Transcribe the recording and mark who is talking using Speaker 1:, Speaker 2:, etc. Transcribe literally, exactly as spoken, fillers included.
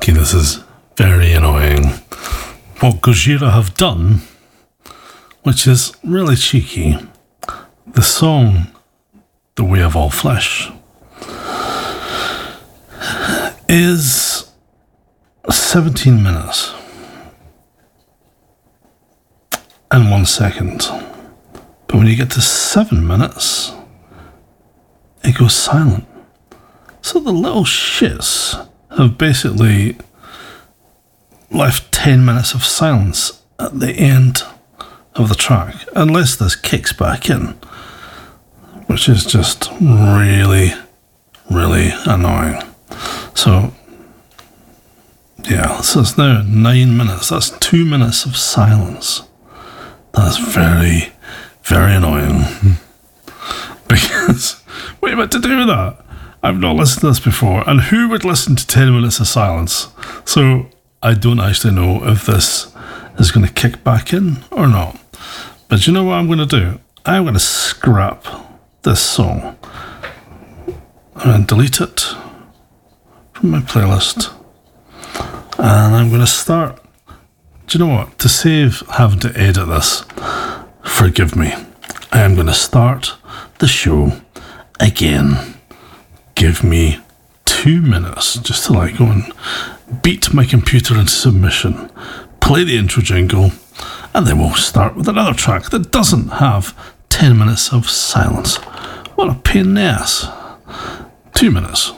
Speaker 1: thinking this is very annoying. What Gojira have done, which is really cheeky, the song The Way of All Flesh is seventeen minutes and one second. But when you get to seven minutes, it goes silent. So the little shits have basically left ten minutes of silence at the end of the track, unless this kicks back in, which is just really, really annoying. So, yeah, so it's now nine minutes. That's two minutes of silence. That's very, very annoying. Because, what are you meant to do with that? I've not listened to this before, and who would listen to ten minutes of silence? So, I don't actually know if this is going to kick back in or not. But you know what I'm going to do? I'm going to scrap this song. I'm going to delete it from my playlist. And I'm going to start... Do you know what? To save having to edit this, forgive me. I am going to start the show again. Give me two minutes just to like go and beat my computer into submission, play the intro jingle, and then we'll start with another track that doesn't have ten minutes of silence. What a pain in the ass. Two minutes.